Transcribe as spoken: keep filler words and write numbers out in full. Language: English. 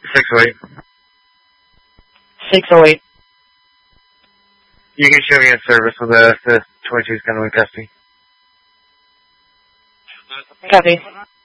six oh eight. six oh eight. You can show me in service with the, the twenty-two is going to be testing. Copy.